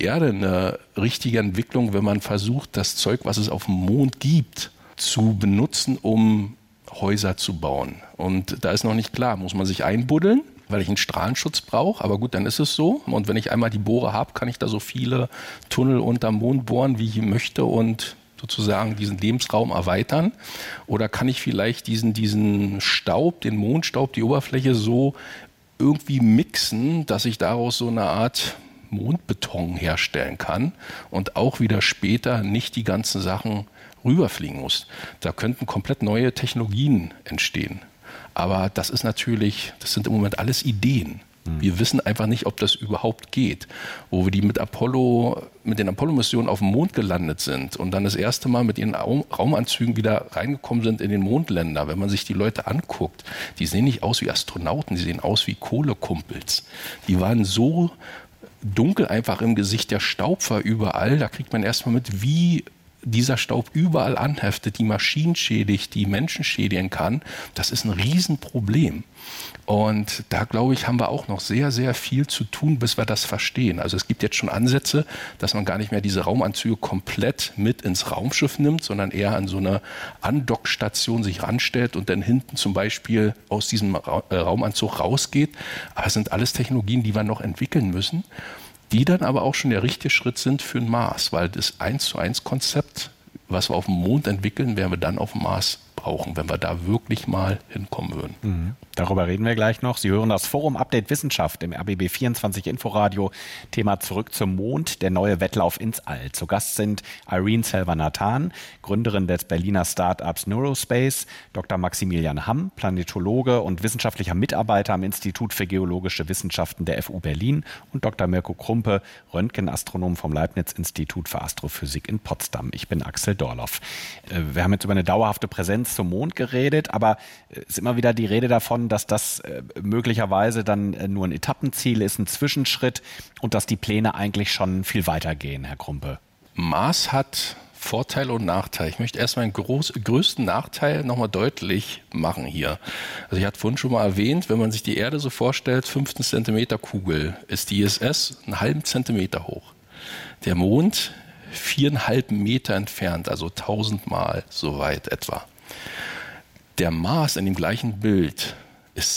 Erde eine richtige Entwicklung, wenn man versucht, das Zeug, was es auf dem Mond gibt, zu benutzen, um Häuser zu bauen. Und da ist noch nicht klar, muss man sich einbuddeln, weil ich einen Strahlenschutz brauche, aber gut, dann ist es so. Und wenn ich einmal die Bohre habe, kann ich da so viele Tunnel unterm Mond bohren, wie ich möchte und sozusagen diesen Lebensraum erweitern. Oder kann ich vielleicht diesen Staub, den Mondstaub, die Oberfläche so irgendwie mixen, dass ich daraus so eine Art Mondbeton herstellen kann und auch wieder später nicht die ganzen Sachen rüberfliegen muss. Da könnten komplett neue Technologien entstehen. Aber das sind im Moment alles Ideen. Wir wissen einfach nicht, ob das überhaupt geht. Wo wir die mit den Apollo-Missionen auf dem Mond gelandet sind und dann das erste Mal mit ihren Raumanzügen wieder reingekommen sind in den Mondländer. Wenn man sich die Leute anguckt, die sehen nicht aus wie Astronauten, die sehen aus wie Kohlekumpels. Die waren so dunkel einfach im Gesicht, der Staub war überall. Da kriegt man erstmal mit, wie dieser Staub überall anheftet, die Maschinen schädigt, die Menschen schädigen kann. Das ist ein Riesenproblem. Und da, glaube ich, haben wir auch noch sehr, sehr viel zu tun, bis wir das verstehen. Also es gibt jetzt schon Ansätze, dass man gar nicht mehr diese Raumanzüge komplett mit ins Raumschiff nimmt, sondern eher an so eine Andockstation sich ranstellt und dann hinten zum Beispiel aus diesem Raumanzug rausgeht. Aber es sind alles Technologien, die wir noch entwickeln müssen, die dann aber auch schon der richtige Schritt sind für den Mars, weil das 1:1 Konzept, was wir auf dem Mond entwickeln, werden wir dann auf dem Mars brauchen, wenn wir da wirklich mal hinkommen würden. Mhm. Darüber reden wir gleich noch. Sie hören das Forum Update Wissenschaft im RBB 24 Inforadio. Thema Zurück zum Mond, der neue Wettlauf ins All. Zu Gast sind Irene Selva-Nathan, Gründerin des Berliner Startups Neurospace, Dr. Maximilian Hamm, Planetologe und wissenschaftlicher Mitarbeiter am Institut für Geologische Wissenschaften der FU Berlin und Dr. Mirko Krumpe, Röntgenastronom vom Leibniz-Institut für Astrophysik in Potsdam. Ich bin Axel Dorloff. Wir haben jetzt über eine dauerhafte Präsenz zum Mond geredet, aber es ist immer wieder die Rede davon, dass das möglicherweise dann nur ein Etappenziel ist, ein Zwischenschritt und dass die Pläne eigentlich schon viel weiter gehen, Herr Krumpe. Mars hat Vorteile und Nachteile. Ich möchte erstmal den größten Nachteil nochmal deutlich machen hier. Also ich hatte vorhin schon mal erwähnt, wenn man sich die Erde so vorstellt, 15 Zentimeter Kugel, ist die ISS einen halben Zentimeter hoch. Der Mond 4,5 Meter entfernt, also 1000 Mal so weit etwa. Der Mars in dem gleichen Bild ist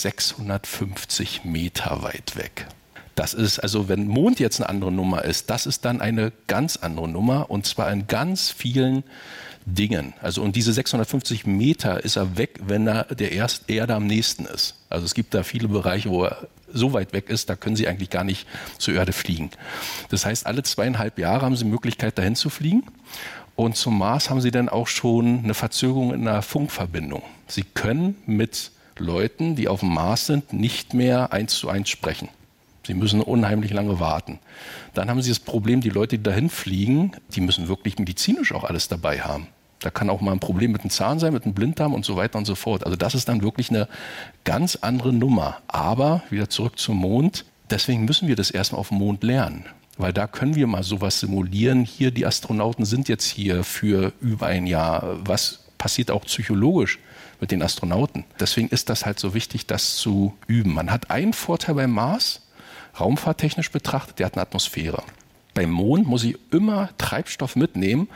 650 Meter weit weg. Das ist, also wenn Mond jetzt eine andere Nummer ist, das ist dann eine ganz andere Nummer und zwar in ganz vielen Dingen. Also und diese 650 Meter ist er weg, wenn er der Erde am nächsten ist. Also es gibt da viele Bereiche, wo er so weit weg ist, da können Sie eigentlich gar nicht zur Erde fliegen. Das heißt, alle 2,5 Jahre haben Sie die Möglichkeit, dahin zu fliegen. Und zum Mars haben Sie dann auch schon eine Verzögerung in der Funkverbindung. Sie können mit Leuten, die auf dem Mars sind, nicht mehr 1:1 sprechen. Sie müssen unheimlich lange warten. Dann haben Sie das Problem, die Leute, die dahin fliegen, die müssen wirklich medizinisch auch alles dabei haben. Da kann auch mal ein Problem mit dem Zahn sein, mit dem Blinddarm und so weiter und so fort. Also das ist dann wirklich eine ganz andere Nummer. Aber wieder zurück zum Mond. Deswegen müssen wir das erstmal auf dem Mond lernen. Weil da können wir mal sowas simulieren. Hier, die Astronauten sind jetzt hier für über ein Jahr. Was passiert auch psychologisch mit den Astronauten? Deswegen ist das halt so wichtig, das zu üben. Man hat einen Vorteil beim Mars, raumfahrttechnisch betrachtet, der hat eine Atmosphäre. Beim Mond muss ich immer Treibstoff mitnehmen,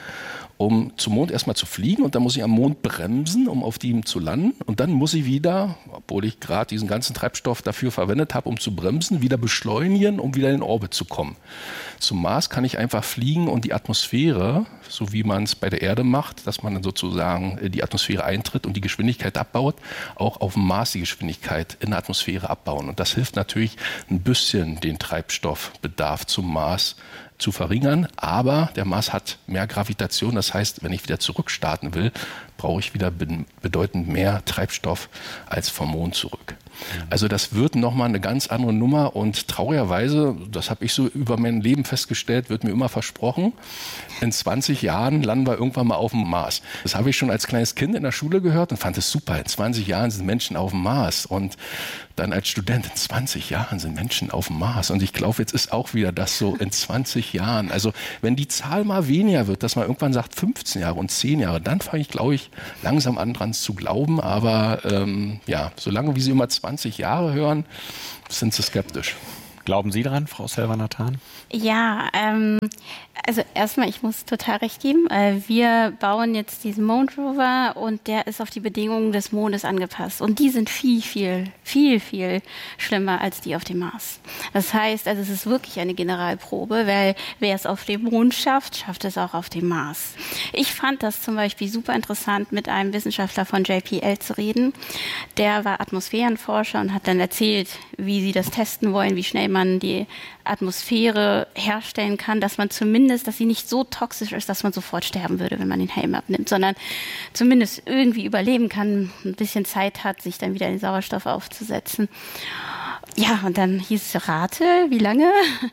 um zum Mond erstmal zu fliegen und dann muss ich am Mond bremsen, um auf ihm zu landen und dann muss ich wieder, obwohl ich gerade diesen ganzen Treibstoff dafür verwendet habe, um zu bremsen, wieder beschleunigen, um wieder in den Orbit zu kommen. Zum Mars kann ich einfach fliegen und die Atmosphäre, so wie man es bei der Erde macht, dass man dann sozusagen die Atmosphäre eintritt und die Geschwindigkeit abbaut, auch auf dem Mars die Geschwindigkeit in der Atmosphäre abbauen. Und das hilft natürlich ein bisschen, den Treibstoffbedarf zum Mars zu verringern, aber der Mars hat mehr Gravitation, das heißt, wenn ich wieder zurückstarten will, brauche ich wieder bedeutend mehr Treibstoff als vom Mond zurück. Also das wird nochmal eine ganz andere Nummer und traurigerweise, das habe ich so über mein Leben festgestellt, wird mir immer versprochen, in 20 Jahren landen wir irgendwann mal auf dem Mars. Das habe ich schon als kleines Kind in der Schule gehört und fand es super, in 20 Jahren sind Menschen auf dem Mars und dann als Student, in 20 Jahren sind Menschen auf dem Mars und ich glaube, jetzt ist auch wieder das so in 20 Jahren. Also wenn die Zahl mal weniger wird, dass man irgendwann sagt 15 Jahre und 10 Jahre, dann fange ich, glaube ich, langsam an dran zu glauben, aber ja, solange wie Sie immer 20 Jahre hören, sind Sie skeptisch. Glauben Sie dran, Frau Selvanathan? Ja, also erstmal, ich muss total recht geben. Wir bauen jetzt diesen Moon Rover und der ist auf die Bedingungen des Mondes angepasst. Und die sind viel schlimmer als die auf dem Mars. Das heißt, also es ist wirklich eine Generalprobe, weil wer es auf dem Mond schafft, schafft es auch auf dem Mars. Ich fand das zum Beispiel super interessant, mit einem Wissenschaftler von JPL zu reden. Der war Atmosphärenforscher und hat dann erzählt, wie sie das testen wollen, wie schnell man die Atmosphäre herstellen kann, dass sie nicht so toxisch ist, dass man sofort sterben würde, wenn man den Helm abnimmt, sondern zumindest irgendwie überleben kann, ein bisschen Zeit hat, sich dann wieder den Sauerstoff aufzusetzen. Ja, und dann hieß es, rate, wie lange?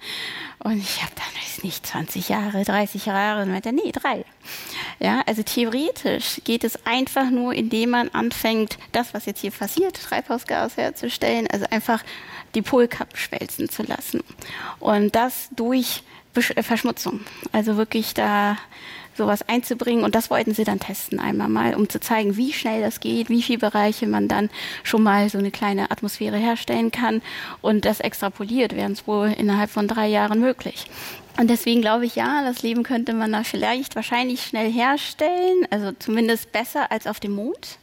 Und ich habe dann, weiß nicht, 20 Jahre, 30 Jahre, und meinte, nee, 3. Ja, also theoretisch geht es einfach nur, indem man anfängt, das, was jetzt hier passiert, Treibhausgas herzustellen, also einfach die Polkappen schmelzen zu lassen. Und das durch Verschmutzung. Also wirklich da sowas einzubringen. Und das wollten sie dann testen einmal mal, um zu zeigen, wie schnell das geht, wie viele Bereiche man dann schon mal so eine kleine Atmosphäre herstellen kann. Und das extrapoliert wäre es wohl innerhalb von 3 Jahren möglich. Und deswegen glaube ich, ja, das Leben könnte man da wahrscheinlich schnell herstellen, also zumindest besser als auf dem Mond.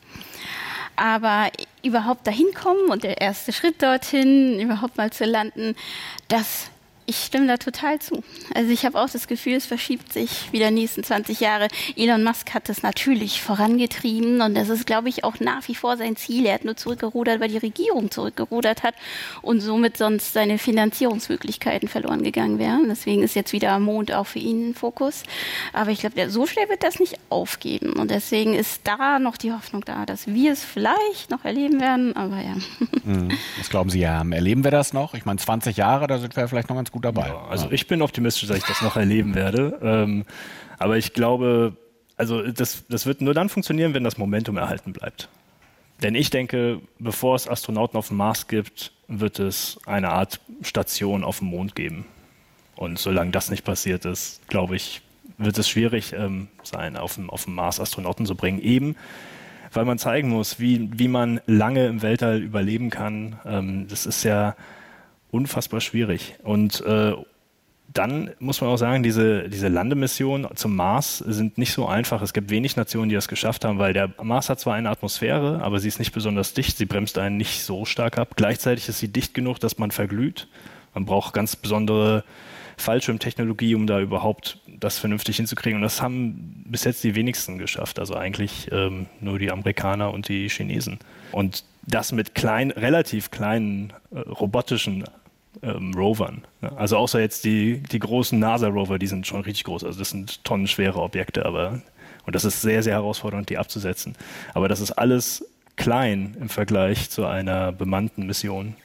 Aber überhaupt dahin kommen und der erste Schritt dorthin, überhaupt mal zu landen, ich stimme da total zu. Also ich habe auch das Gefühl, es verschiebt sich wieder die nächsten 20 Jahre. Elon Musk hat das natürlich vorangetrieben und das ist, glaube ich, auch nach wie vor sein Ziel. Er hat nur zurückgerudert, weil die Regierung zurückgerudert hat und somit sonst seine Finanzierungsmöglichkeiten verloren gegangen wären. Deswegen ist jetzt wieder Mond auch für ihn ein Fokus. Aber ich glaube, so schnell wird das nicht aufgeben. Und deswegen ist da noch die Hoffnung da, dass wir es vielleicht noch erleben werden. Aber ja. Was glauben Sie, Herr Hamm? Erleben wir das noch? Ich meine, 20 Jahre, da sind wir vielleicht noch ganz gut dabei. Ja, also ich bin optimistisch, dass ich das noch erleben werde. Aber ich glaube, also das wird nur dann funktionieren, wenn das Momentum erhalten bleibt. Denn ich denke, bevor es Astronauten auf dem Mars gibt, wird es eine Art Station auf dem Mond geben. Und solange das nicht passiert ist, glaube ich, wird es schwierig sein, auf dem Mars Astronauten zu bringen. Eben, weil man zeigen muss, wie man lange im Weltall überleben kann. Das ist ja unfassbar schwierig. Und dann muss man auch sagen, diese Landemissionen zum Mars sind nicht so einfach. Es gibt wenig Nationen, die das geschafft haben, weil der Mars hat zwar eine Atmosphäre, aber sie ist nicht besonders dicht. Sie bremst einen nicht so stark ab. Gleichzeitig ist sie dicht genug, dass man verglüht. Man braucht ganz besondere Fallschirmtechnologie, um da überhaupt das vernünftig hinzukriegen. Und das haben bis jetzt die wenigsten geschafft. Also eigentlich nur die Amerikaner und die Chinesen. Und das mit relativ kleinen robotischen Rovern. Also außer jetzt die großen NASA-Rover, die sind schon richtig groß. Also das sind tonnenschwere Objekte, und das ist sehr, sehr herausfordernd, die abzusetzen. Aber das ist alles klein im Vergleich zu einer bemannten Mission.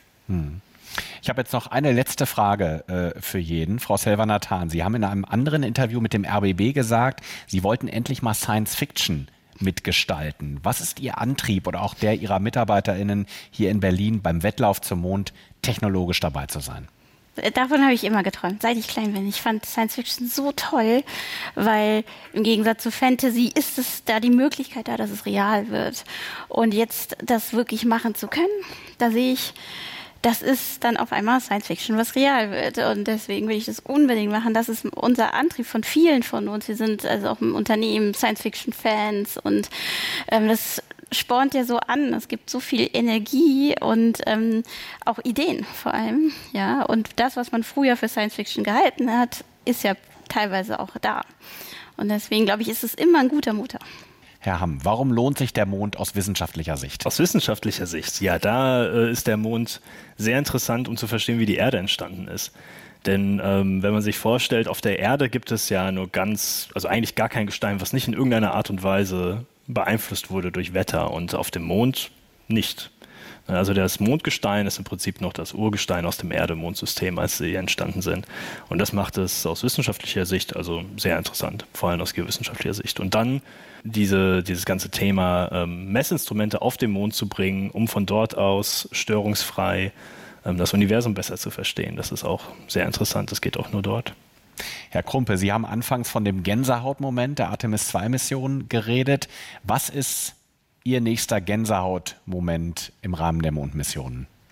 Ich habe jetzt noch eine letzte Frage für jeden. Frau Selvanathan, Sie haben in einem anderen Interview mit dem RBB gesagt, Sie wollten endlich mal Science Fiction mitgestalten. Was ist Ihr Antrieb oder auch der Ihrer MitarbeiterInnen hier in Berlin beim Wettlauf zum Mond technologisch dabei zu sein? Davon habe ich immer geträumt, seit ich klein bin. Ich fand Science Fiction so toll, weil im Gegensatz zu Fantasy ist es da die Möglichkeit da, dass es real wird. Und jetzt das wirklich machen zu können, da sehe ich, das ist dann auf einmal Science Fiction, was real wird. Und deswegen will ich das unbedingt machen. Das ist unser Antrieb von vielen von uns. Wir sind also auch im Unternehmen Science Fiction Fans und das spornt ja so an. Es gibt so viel Energie und auch Ideen vor allem. Ja, und das, was man früher für Science Fiction gehalten hat, ist ja teilweise auch da. Und deswegen glaube ich, ist es immer ein guter Motor. Herr Hamm, warum lohnt sich der Mond aus wissenschaftlicher Sicht? Aus wissenschaftlicher Sicht, ja, da ist der Mond sehr interessant, um zu verstehen, wie die Erde entstanden ist. Denn wenn man sich vorstellt, auf der Erde gibt es ja nur also eigentlich gar kein Gestein, was nicht in irgendeiner Art und Weise beeinflusst wurde durch Wetter, und auf dem Mond nicht. Also das Mondgestein ist im Prinzip noch das Urgestein aus dem Erde-Mond-System, als sie entstanden sind. Und das macht es aus wissenschaftlicher Sicht also sehr interessant, vor allem aus geowissenschaftlicher Sicht. Und dann dieses ganze Thema Messinstrumente auf den Mond zu bringen, um von dort aus störungsfrei das Universum besser zu verstehen. Das ist auch sehr interessant, das geht auch nur dort. Herr Krumpe, Sie haben anfangs von dem Gänsehautmoment der Artemis-II-Mission geredet. Was ist Ihr nächster Gänsehautmoment im Rahmen der Mondmissionen?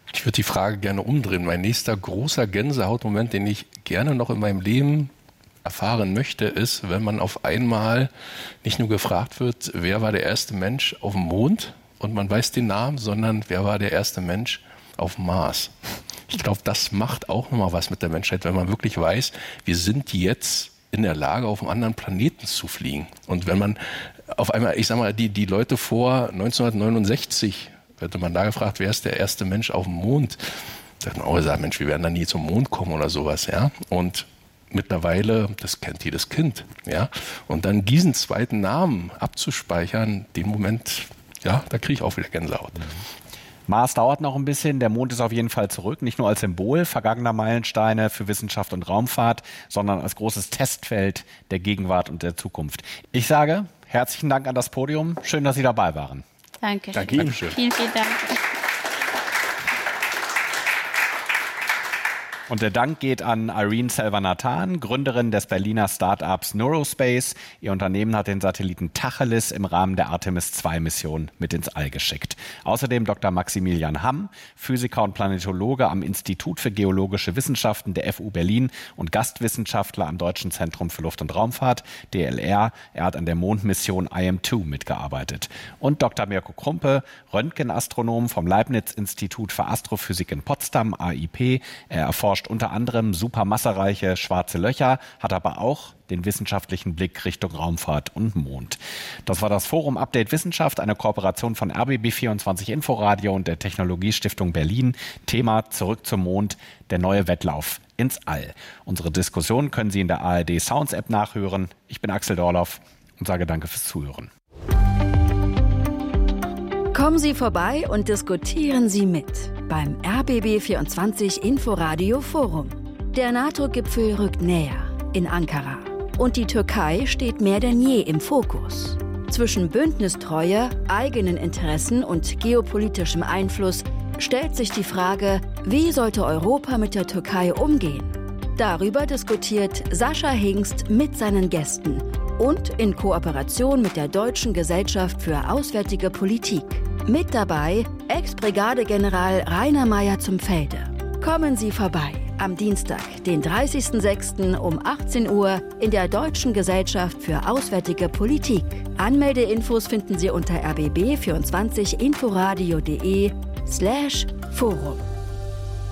Ich würde die Frage gerne umdrehen. Mein nächster großer Gänsehautmoment, den ich gerne noch in meinem Leben erfahren möchte, ist, wenn man auf einmal nicht nur gefragt wird, wer war der erste Mensch auf dem Mond und man weiß den Namen, sondern wer war der erste Mensch auf dem Mars. Ich glaube, das macht auch nochmal was mit der Menschheit, wenn man wirklich weiß, wir sind jetzt in der Lage, auf einem anderen Planeten zu fliegen. Und wenn man auf einmal, ich sag mal, die Leute vor 1969, hätte man da gefragt, wer ist der erste Mensch auf dem Mond, sagt man auch gesagt, Mensch, wir werden da nie zum Mond kommen oder sowas, ja. Und mittlerweile, das kennt jedes Kind, ja. Und dann diesen zweiten Namen abzuspeichern, den Moment, ja, da kriege ich auch wieder Gänsehaut. Mars dauert noch ein bisschen, der Mond ist auf jeden Fall zurück, nicht nur als Symbol vergangener Meilensteine für Wissenschaft und Raumfahrt, sondern als großes Testfeld der Gegenwart und der Zukunft. Ich sage herzlichen Dank an das Podium, schön, dass Sie dabei waren. Danke. Dankeschön. Vielen, vielen Dank. Und der Dank geht an Irene Selvanathan, Gründerin des Berliner Startups Neurospace. Ihr Unternehmen hat den Satelliten Tacheles im Rahmen der Artemis-II-Mission mit ins All geschickt. Außerdem Dr. Maximilian Hamm, Physiker und Planetologe am Institut für Geologische Wissenschaften der FU Berlin und Gastwissenschaftler am Deutschen Zentrum für Luft- und Raumfahrt, DLR. Er hat an der Mondmission IM-2 mitgearbeitet. Und Dr. Mirko Krumpe, Röntgenastronom vom Leibniz-Institut für Astrophysik in Potsdam, AIP. Er erforscht unter anderem supermassereiche schwarze Löcher, hat aber auch den wissenschaftlichen Blick Richtung Raumfahrt und Mond. Das war das Forum Update Wissenschaft, eine Kooperation von RBB24 Inforadio und der Technologiestiftung Berlin. Thema Zurück zum Mond, der neue Wettlauf ins All. Unsere Diskussion können Sie in der ARD Sounds App nachhören. Ich bin Axel Dorloff und sage danke fürs Zuhören. Kommen Sie vorbei und diskutieren Sie mit beim RBB24 Inforadio Forum. Der NATO-Gipfel rückt näher in Ankara und die Türkei steht mehr denn je im Fokus. Zwischen Bündnistreue, eigenen Interessen und geopolitischem Einfluss stellt sich die Frage, wie sollte Europa mit der Türkei umgehen? Darüber diskutiert Sascha Hingst mit seinen Gästen und in Kooperation mit der Deutschen Gesellschaft für Auswärtige Politik. Mit dabei Ex-Brigadegeneral Rainer Meyer zum Felde. Kommen Sie vorbei am Dienstag, den 30.06. um 18 Uhr in der Deutschen Gesellschaft für Auswärtige Politik. Anmeldeinfos finden Sie unter rbb24inforadio.de/Forum.